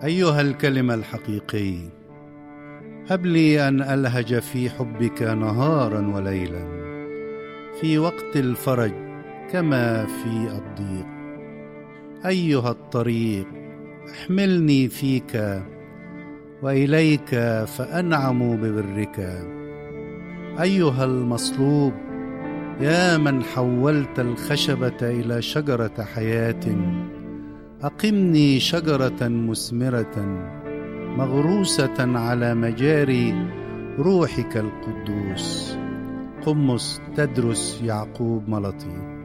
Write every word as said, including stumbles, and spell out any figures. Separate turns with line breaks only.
أيها الكلمة الحقيقي، هب لي أن ألهج في حبك نهارا وليلا، في وقت الفرج كما في الضيق. أيها الطريق، احملني فيك وإليك فأنعم ببرك. أيها المصلوب، يا من حولت الخشبة إلى شجرة حياة، أقمني شجرة مثمرة مغروسة على مجاري روحك القدوس. قمص تدرس يعقوب ملطي.